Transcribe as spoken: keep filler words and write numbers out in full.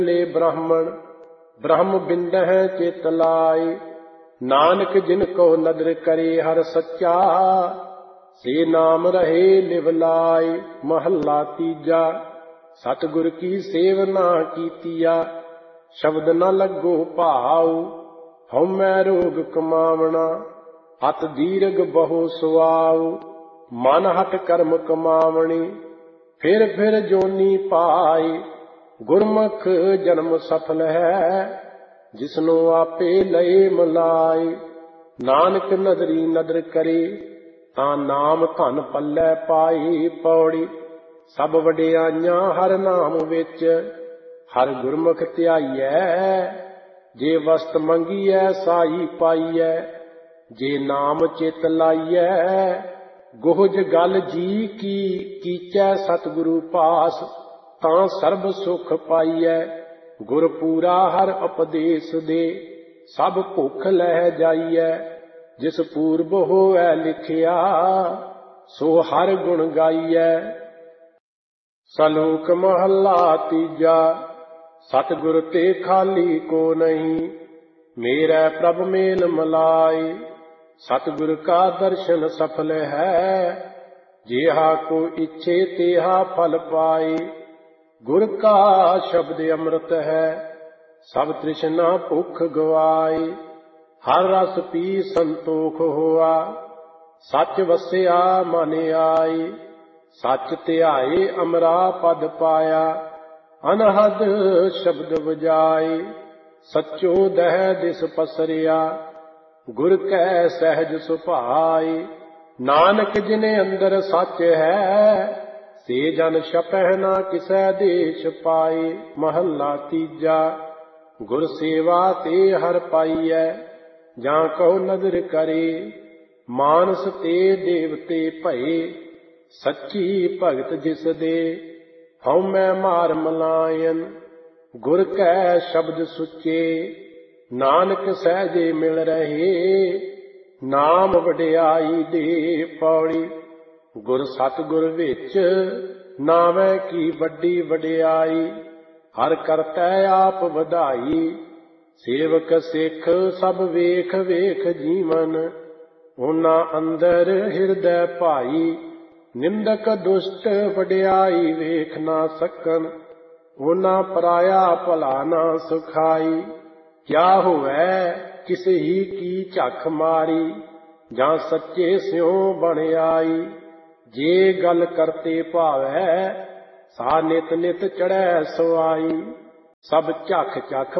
ले ब्राह्मण ब्रह्म बिंदह चित लाए। नानक जिनको नदर करे हर सच्चा से नाम रहे लिव लाए। महला तीजा सतगुर की सेवना कीतिया शब्द न लगो भाव। हउमੈ रोग कमावना हत दीर्घ बहु सुआव। मन हट कर्म कमावणी फिर फिर जोनी पाए। गुरमुख जन्म सफल है जिसनो आपे लए मिलाए। नानक नदरी नदर करे तां नाम धन पल्लै पाए। पौड़ी सब वडियाइयां हर नाम विच हर गुरमुख ध्याइयै। जे वसत मंगीऐ साई पाईऐ जे नाम चित लाईऐ। गोहज गल जी की कीचै सतगुरु पास तां सर्ब सुख पाईऐ। गुर पूरा हर उपदेश दे सब भुख लह जाईऐ। जिस पूर्व होऐ लिखिया सो हर गुण गाईऐ। सलोक महला तीजा सतगुर ते खाली को नहीं मेरा प्रभ मेल मिलाए। सतगुर का दर्शन सफल है जेहा को इच्छे तेहा फल पाए। गुर का शब्द अमृत है सब तृष्णा भुख गवाए। हर रस पी संतोख हुआ सच वसिया मन आए। सच ध्याए अमरा पद पाया अनहद शब्द बजाए। सचो दह दिस पसरिया गुर कै सहज सुभाए। नानक जिने अंदर सच है से जन छपह ना किसै देश पाए। महला तीजा गुर सेवा ते हर पाईऐ जां कहो नदर करे। मानस ते देवते भये सच्ची भगत जिस दे। हउमੈ मार मलायन गुर कै शब्द सुचे। नानक सहजे मिल रहे नाम वਡਿਆਈ दे। पौड़ी गुर सतगुर विच नावै की वड्डी वਡਿਆਈ। हर करतै आप ਵਧਾਈ सेवक सिख सब वेख वेख जीवन। ओना अंदर हिरदै भाई निंदक दुष्ट वਡਿਆਈ ਵੇਖ ਨਾ ਸਕਨ। ओना पराया भला ना सुखाई। क्या होवै किस ही की झख मारी जां सच्चे स्यों बन आई। जे गल करते भावै सा नित नित चढ़ै सुआई। सब झख झख